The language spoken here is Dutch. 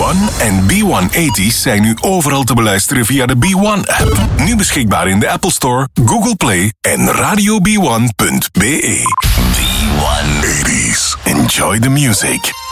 B1 en B180's zijn nu overal te beluisteren via de B1-app. Nu beschikbaar in de Apple Store, Google Play en radiob1.be. B180's. Enjoy the music.